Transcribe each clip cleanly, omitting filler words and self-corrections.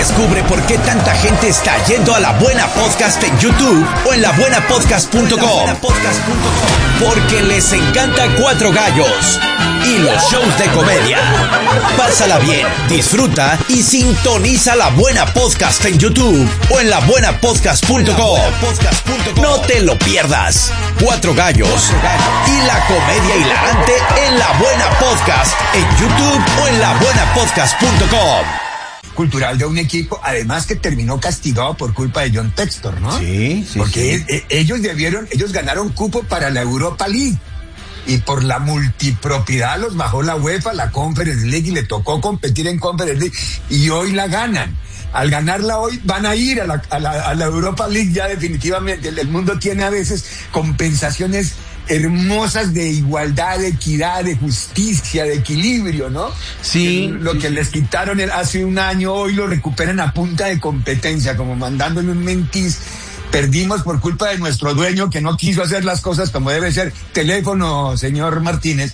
Descubre por qué tanta gente está yendo a La Buena Podcast en YouTube o en labuenapodcast.com. Porque les encanta Cuatro Gallos y los shows de comedia. Pásala bien, disfruta y sintoniza La Buena Podcast en YouTube o en labuenapodcast.com. No te lo pierdas. Cuatro Gallos y la comedia hilarante en La Buena Podcast en YouTube o en labuenapodcast.com. Cultural de un equipo, además que terminó castigado por culpa de John Textor, ¿no? Sí. Porque ellos ganaron cupo para la Europa League y por la multipropiedad los bajó la UEFA, la Conference League, y le tocó competir en Conference League y hoy la ganan. Al ganarla hoy van a ir a la Europa League ya definitivamente. El mundo tiene a veces compensaciones hermosas de igualdad, de equidad, de justicia, de equilibrio, ¿no? Sí. Lo que les quitaron hace un año, hoy lo recuperan a punta de competencia, como mandándole un mentis. Perdimos por culpa de nuestro dueño que no quiso hacer las cosas como debe ser. Teléfono, señor Martínez.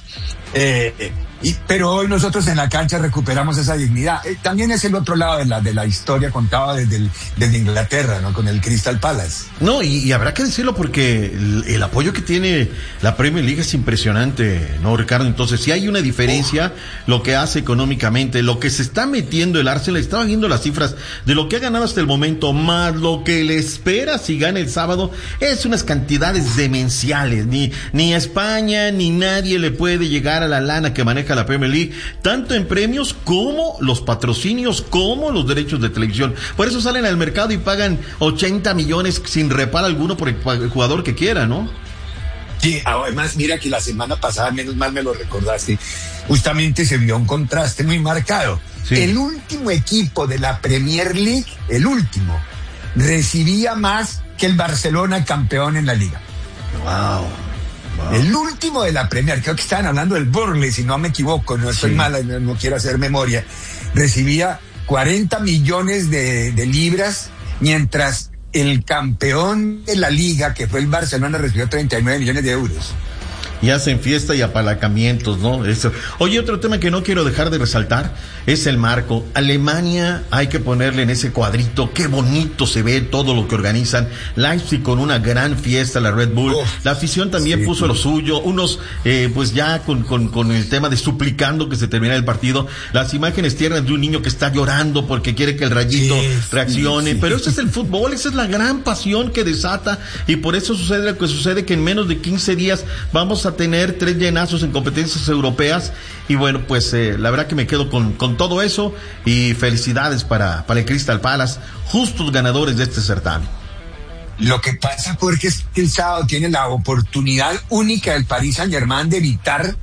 Pero hoy nosotros en la cancha recuperamos esa dignidad. También es el otro lado de la historia contada desde Inglaterra, ¿no? Con el Crystal Palace. No, y habrá que decirlo porque el apoyo que tiene la Premier League es impresionante, ¿no, Ricardo? Entonces, si hay una diferencia, lo que hace económicamente, lo que se está metiendo el Arsenal, estaba viendo las cifras de lo que ha ganado hasta el momento, más lo que le espera si gana el sábado, es unas cantidades demenciales. Ni España, ni nadie le puede llegar a la lana que maneja la Premier League, tanto en premios como los patrocinios, como los derechos de televisión. Por eso salen al mercado y pagan 80 millones sin reparo alguno por el jugador que quiera, ¿no? Sí, además mira que la semana pasada, menos mal me lo recordaste, justamente se vio un contraste muy marcado. Sí. El último equipo de la Premier League, el último, recibía más que el Barcelona campeón en la liga. Wow. El último de la Premier, creo que estaban hablando del Burnley, si no me equivoco, no estoy mala, no quiero hacer memoria, recibía 40 millones de libras, mientras el campeón de la liga, que fue el Barcelona, recibió 39 millones de euros. Y hacen fiesta y apalancamientos, ¿no? Eso. Oye, otro tema que no quiero dejar de resaltar es el marco. Alemania, hay que ponerle en ese cuadrito, qué bonito se ve todo lo que organizan. Leipzig con una gran fiesta, la Red Bull. La afición también puso lo suyo. Unos, pues ya con el tema de suplicando que se terminara el partido. Las imágenes tiernas de un niño que está llorando porque quiere que el Rayito reaccione. Pero ese es el fútbol, esa es la gran pasión que desata. Y por eso sucede lo que sucede, que en menos de 15 días vamos a tener 3 llenazos en competencias europeas. Y bueno, pues la verdad que me quedo con todo eso, y felicidades para el Crystal Palace, justos ganadores de este certamen. Lo que pasa porque es que el sábado tiene la oportunidad única del Paris Saint-Germain de evitar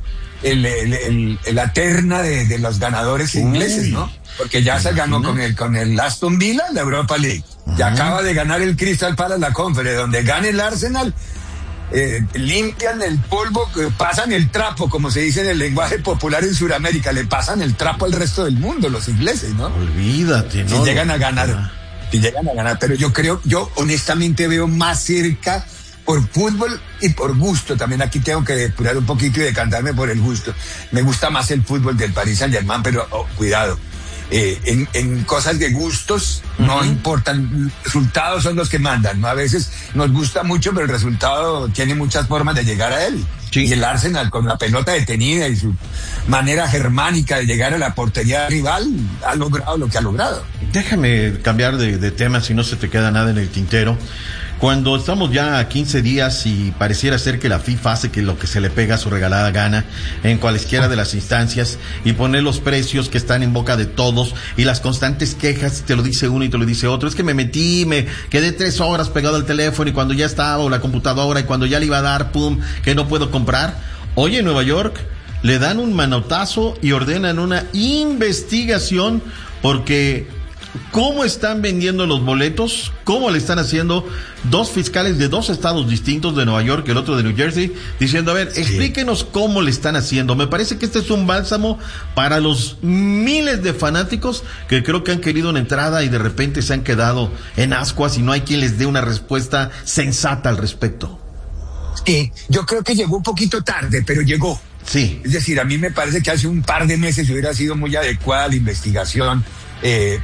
la terna de los ganadores ingleses, ¿no? Porque ya se ganó con el Aston Villa la Europa League. Ya acaba de ganar el Crystal Palace la Conference, donde gane el Arsenal. Limpian el polvo, pasan el trapo, como se dice en el lenguaje popular en Sudamérica, le pasan el trapo al resto del mundo, los ingleses, ¿no? Olvídate, ¿no? Si llegan a ganar, pero yo honestamente veo más cerca por fútbol y por gusto. También aquí tengo que depurar un poquito y decantarme por el gusto. Me gusta más el fútbol del Paris Saint-Germain, pero cuidado. En cosas de gustos no importan, resultados son los que mandan, ¿no? A veces nos gusta mucho, pero el resultado tiene muchas formas de llegar a él. Sí. Y el Arsenal, con la pelota detenida y su manera germánica de llegar a la portería rival, ha logrado lo que ha logrado. Déjame cambiar de tema, si no se te queda nada en el tintero. Cuando estamos ya a 15 días y pareciera ser que la FIFA hace que lo que se le pega a su regalada gana en cualesquiera de las instancias, y poner los precios que están en boca de todos y las constantes quejas, te lo dice uno y te lo dice otro, es que me quedé 3 horas pegado al teléfono y cuando ya estaba, o la computadora, y cuando ya le iba a dar, pum, que no puedo comprar. Oye, en Nueva York le dan un manotazo y ordenan una investigación porque cómo están vendiendo los boletos, cómo le están haciendo 2 fiscales de 2 estados distintos, de Nueva York y el otro de New Jersey, diciendo, a ver, explíquenos cómo le están haciendo. Me parece que este es un bálsamo para los miles de fanáticos que creo que han querido una entrada y de repente se han quedado en ascuas y no hay quien les dé una respuesta sensata al respecto. Sí, yo creo que llegó un poquito tarde, pero llegó. Sí. Es decir, a mí me parece que hace un par de meses hubiera sido muy adecuada la investigación,